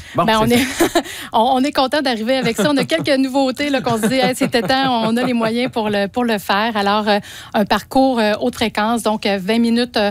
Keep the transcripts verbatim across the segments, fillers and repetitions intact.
Bon, ben, on, est est on, on est content d'arriver avec ça. On a quelques nouveautés là, qu'on se dit, hey, c'était temps, on a les moyens pour le, pour le faire. Alors, euh, un parcours euh, haute fréquence, donc euh, vingt minutes euh,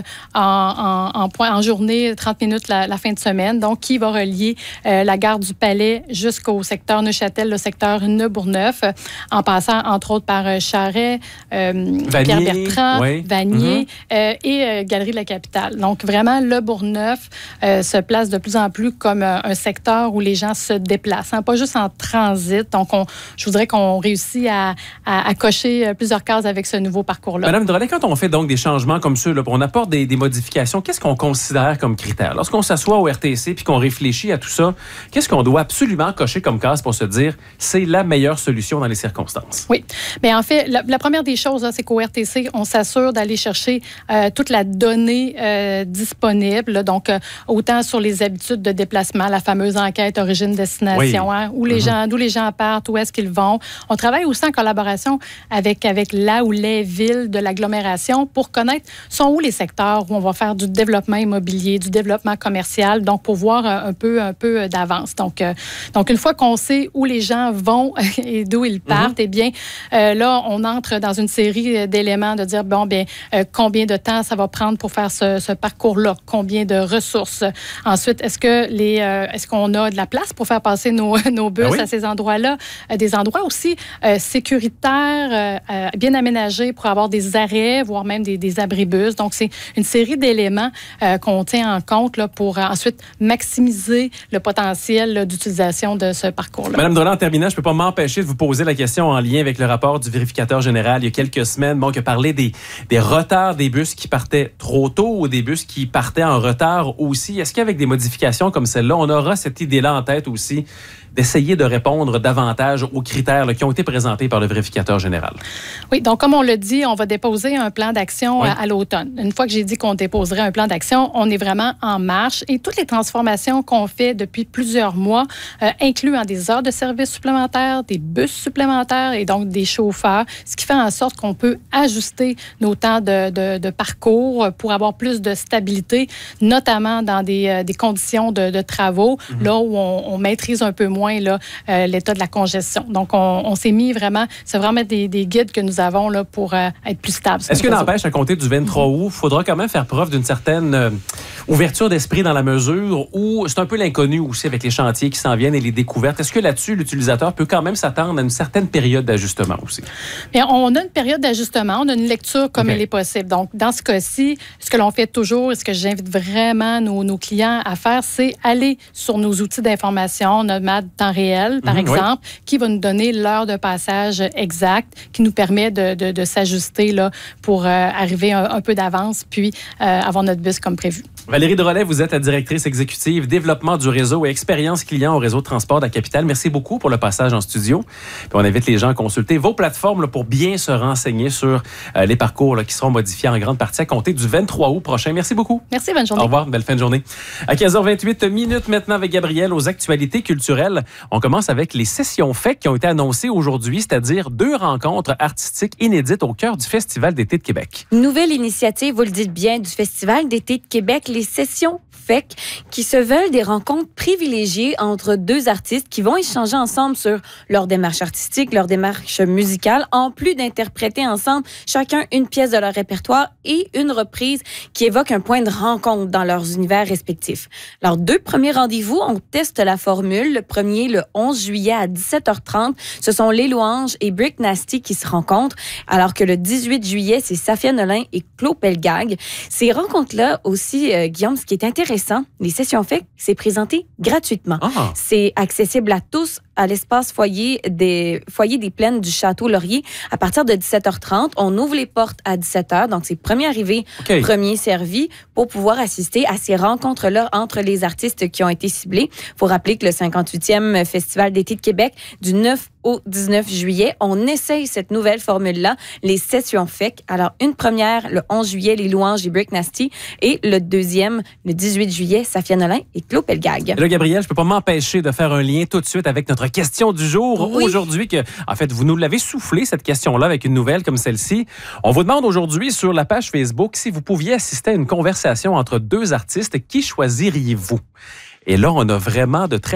en, en, en, point, en journée, trente minutes la, la fin de semaine, donc qui va relier euh, la gare du Palais jusqu'au secteur Neuchâtel, le secteur Neubourgneuf, euh, en passant entre autres par euh, Charest, euh, Pierre-Bertrand, oui. Vanier mm-hmm. euh, et euh, Galerie de la Capitale. Donc, vraiment, le Bourgneuf euh, se place de plus en plus comme euh, un secteur où les gens se déplacent, hein, pas juste en transit. Donc, on, je voudrais qu'on réussisse à, à, à cocher plusieurs cases avec ce nouveau parcours-là. Madame Drolet, quand on fait donc des changements comme ceux, là, on apporte des, des modifications, qu'est-ce qu'on considère comme critère? Lorsqu'on s'assoit au R T C puis qu'on réfléchit à tout ça, qu'est-ce qu'on doit absolument cocher comme case pour se dire c'est la meilleure solution dans les circonstances? Oui. Bien, en fait, la, la première des choses, là, c'est qu'au R T C, on s'assure d'aller chercher euh, toute la donnée euh, disponible, là, donc euh, autant sur les habitudes de déplacement, la fameuse enquête origine-destination, oui. hein, où les mm-hmm. gens, d'où les gens partent, où est-ce qu'ils vont. On travaille aussi en collaboration avec, avec la ou les villes de l'agglomération pour connaître sont où les secteurs où on va faire du développement immobilier, du développement commercial, donc pour voir un peu, un peu d'avance. Donc, euh, donc, une fois qu'on sait où les gens vont et d'où ils partent, mm-hmm. eh bien, euh, là, on entre dans une série d'éléments de dire, bon, bien, euh, combien de temps ça va prendre pour faire ce, ce parcours-là? Combien de ressources? Ensuite, est-ce que les, euh, est-ce qu'on a de la place pour faire passer nos, nos bus ah oui? à ces endroits-là? Euh, des endroits aussi euh, sécuritaires, euh, bien aménagés pour avoir des arrêts, voire même des, des abribus. Donc, c'est une série d'éléments euh, qu'on tient en compte là, pour euh, ensuite maximiser le potentiel là, d'utilisation de ce parcours-là. Madame Drolet, en terminant, je ne peux pas m'empêcher de vous poser la question en lien avec le rapport du vérificateur général il y a quelques semaines, bon, qui a parlé des, des retards des bus qui partaient trop tôt ou des bus qui partaient en retard aussi. Est-ce qu'avec des modifications comme celle-là, on aura cette idée-là en tête aussi d'essayer de répondre davantage aux critères là, qui ont été présentés par le vérificateur général? Oui, donc comme on l'a dit, on va déposer un plan d'action oui. à, à l'automne. Une fois que j'ai dit qu'on déposerait un plan d'action, on est vraiment en marche et toutes les transformations qu'on fait depuis plusieurs mois, euh, incluant des heures de service supplémentaires, des bus supplémentaires et donc des chauffeurs, ce qui fait en sorte qu'on peut ajuster nos temps de, de, de parcours pour avoir plus de stabilité, notamment dans des, euh, des conditions de, de travaux, mm-hmm. là où on, on maîtrise un peu moins Là, euh, l'état de la congestion. Donc, on, on s'est mis vraiment, c'est vraiment des, des guides que nous avons là, pour euh, être plus stables. Est-ce que n'empêche, à compter du vingt-trois août, il faudra quand même faire preuve d'une certaine euh, ouverture d'esprit dans la mesure où c'est un peu l'inconnu aussi avec les chantiers qui s'en viennent et les découvertes. Est-ce que là-dessus, l'utilisateur peut quand même s'attendre à une certaine période d'ajustement aussi? Bien, on a une période d'ajustement, on a une lecture comme okay. elle est possible. Donc, dans ce cas-ci, ce que l'on fait toujours et ce que j'invite vraiment nos, nos clients à faire, c'est aller sur nos outils d'information, Nomad temps réel, par mmh, exemple, oui. qui va nous donner l'heure de passage exacte, qui nous permet de, de, de s'ajuster là, pour euh, arriver un, un peu d'avance, puis euh, avoir notre bus comme prévu. Valérie Drolet, vous êtes la directrice exécutive développement du réseau et expérience client au réseau de transport de la capitale. Merci beaucoup pour le passage en studio. Puis on invite les gens à consulter vos plateformes là, pour bien se renseigner sur euh, les parcours là, qui seront modifiés en grande partie à compter du vingt-trois août prochain. Merci beaucoup. Merci, bonne journée. Au revoir, belle fin de journée. À quinze heures vingt-huit minutes maintenant avec Gabrielle aux actualités culturelles. On commence avec les sessions F E C qui ont été annoncées aujourd'hui, c'est-à-dire deux rencontres artistiques inédites au cœur du Festival d'été de Québec. Nouvelle initiative, vous le dites bien, du Festival d'été de Québec, les sessions F E C, qui se veulent des rencontres privilégiées entre deux artistes qui vont échanger ensemble sur leur démarche artistique, leur démarche musicale, en plus d'interpréter ensemble chacun une pièce de leur répertoire et une reprise qui évoque un point de rencontre dans leurs univers respectifs. Leurs deux premiers rendez-vous, on teste la formule. Le premier, le onze juillet à dix-sept heures trente, ce sont Les Louanges et Brick Nasty qui se rencontrent, alors que le dix-huit juillet, c'est Safia Nolin et Claude Pelgag. Ces rencontres-là aussi, euh, Guillaume, ce qui est intéressant, les sessions F E C, c'est présenté gratuitement. Ah. C'est accessible à tous à l'espace foyer des, foyer des plaines du Château Laurier à partir de dix-sept heures trente. On ouvre les portes à dix-sept heures, donc c'est premier arrivé, okay. premier servi, pour pouvoir assister à ces rencontres-là entre les artistes qui ont été ciblés. Il faut rappeler que le cinquante-huitième Festival d'été de Québec, du neuf au dix-neuf juillet, on essaye cette nouvelle formule-là, les sessions F E C. Alors, une première, le onze juillet, Les Louanges et Brick Nasty, et le deuxième, le dix-huit juillet, Safia Nolin et Claude Pelgag. Et là, Gabrielle, je ne peux pas m'empêcher de faire un lien tout de suite avec notre question du jour. Oui. Aujourd'hui, que, en fait, vous nous l'avez soufflé, cette question-là, avec une nouvelle comme celle-ci. On vous demande aujourd'hui sur la page Facebook si vous pouviez assister à une conversation entre deux artistes, qui choisiriez-vous? Et là, on a vraiment de très